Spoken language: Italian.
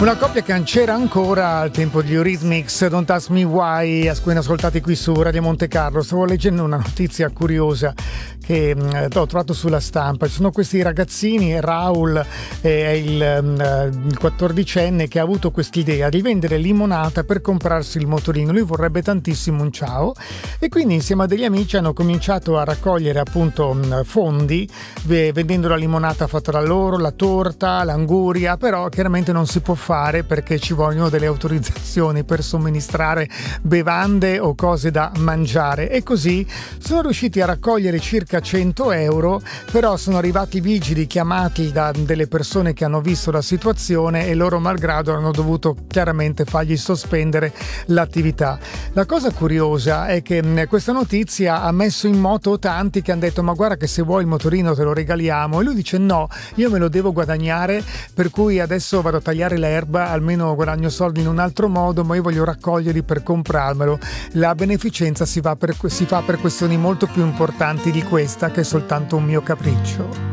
Una coppia che c'era ancora al tempo di Eurythmics, Don't Ask Me Why, ascoltati qui su Radio Monte Carlo. Stavo leggendo una notizia curiosa che ho trovato sulla stampa. Ci sono questi ragazzini, Raul è il 14enne che ha avuto quest'idea di vendere limonata per comprarsi il motorino. Lui vorrebbe tantissimo un Ciao e quindi insieme a degli amici hanno cominciato a raccogliere appunto fondi vendendo la limonata fatta da loro, la torta, l'anguria, però chiaramente non si può fare perché ci vogliono delle autorizzazioni per somministrare bevande o cose da mangiare, e così sono riusciti a raccogliere circa 100 euro, però sono arrivati i vigili chiamati da delle persone che hanno visto la situazione e loro malgrado hanno dovuto chiaramente fargli sospendere l'attività. La cosa curiosa è che questa notizia ha messo in moto tanti che hanno detto: ma guarda che se vuoi il motorino te lo regaliamo, e lui dice no, io me lo devo guadagnare, per cui adesso vado a tagliare l'erba, almeno guadagno soldi in un altro modo, ma io voglio raccoglierli per comprarmelo. La beneficenza si fa per questioni molto più importanti di questa, che è soltanto un mio capriccio.